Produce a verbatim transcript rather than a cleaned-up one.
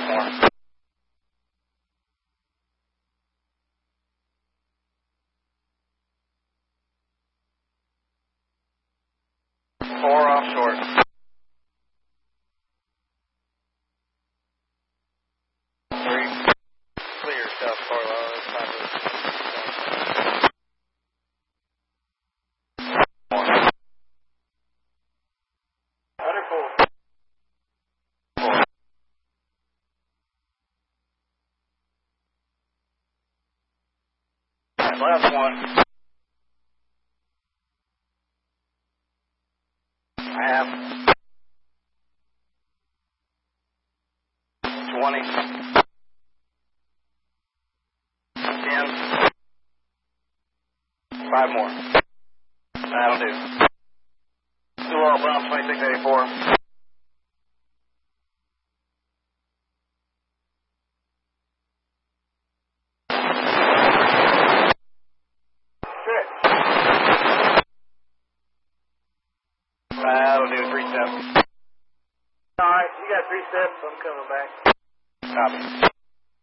last more. Four off short. Three. Clear stuff, Carlo. It's time to... One. Wonderful. Four. Last one. Half. Twenty. Ten. Five more. That'll do. Two all Brown twenty-six eighty-four. That'll do. Three steps. All right, you got three steps. I'm coming back. Copy.